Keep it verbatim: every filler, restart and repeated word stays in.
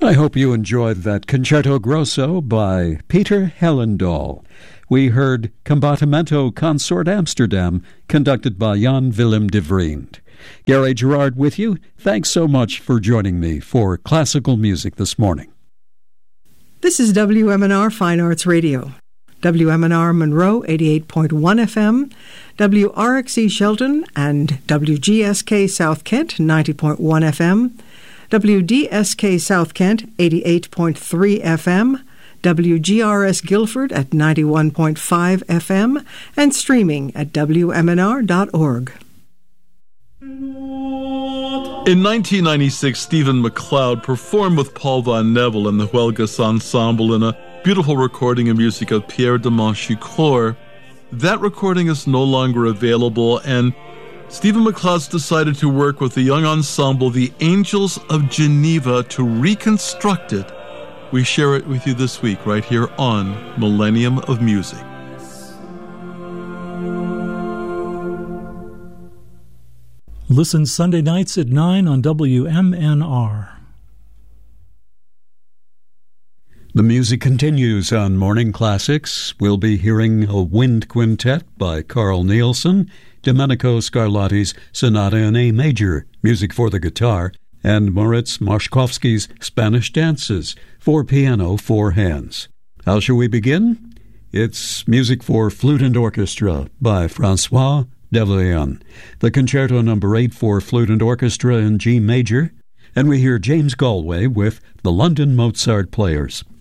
I hope you enjoyed that Concerto Grosso by Peter Hellendahl. We heard Combattimento Consort Amsterdam, conducted by Jan Willem de Vriend. Gary Gerard with you. Thanks so much for joining me for classical music this morning. This is W M N R Fine Arts Radio. W M N R Monroe, eighty-eight point one F M, W R X E Shelton, and W G S K South Kent, ninety point one F M, W D S K South Kent, eighty-eight point three F M, W G R S Guilford at ninety-one point five F M, and streaming at W M N R dot org. In nineteen ninety-six, Stephen McLeod performed with Paul Van Neville and the Huelgas Ensemble in a beautiful recording of music of Pierre de Manchicourt. That recording is no longer available, and Stephen McLeod's decided to work with the young ensemble, the Angels of Geneva, to reconstruct it. We share it with you this week right here on Millennium of Music. Listen Sunday nights at nine on W M N R. The music continues on Morning Classics. We'll be hearing a wind quintet by Carl Nielsen, Domenico Scarlatti's Sonata in A Major, music for the guitar, and Moritz Marszkowski's Spanish Dances, for piano, four hands. How shall we begin? It's music for flute and orchestra by François Develyan, the Concerto Number eight for flute and orchestra in G major, and we hear James Galway with the London Mozart Players.